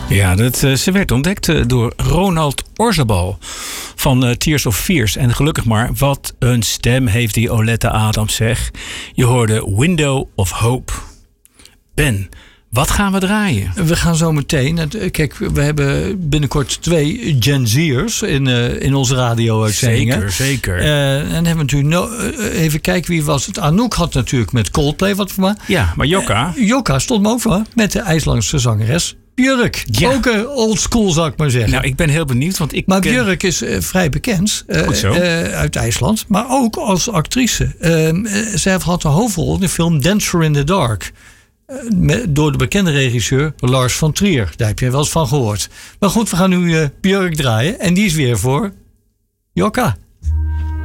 Ja, ze werd ontdekt door Ronald Orzabal van Tears of Fears. En gelukkig maar, wat een stem heeft die Oleta Adams, zeg. Je hoorde Window of Hope. Ben, wat gaan we draaien? We gaan zo meteen. Kijk, we hebben binnenkort 2 Gen Z'ers in onze radio-uitzendingen. Zeker. En dan hebben we natuurlijk even kijken wie was het. Anouk had natuurlijk met Coldplay wat voor maar. Ja, maar Jokka. Jokka stond me ook voor met de IJslandse zangeres Björk. Ja. Ook old school, zou ik maar zeggen. Nou, ik ben heel benieuwd, want Maar Björk is vrij bekend uit IJsland, maar ook als actrice. Zij had een hoofdrol in de film Dancer in the Dark. Door de bekende regisseur Lars van Trier. Daar heb je wel eens van gehoord. Maar goed, we gaan nu Björk draaien. En die is weer voor Jokka.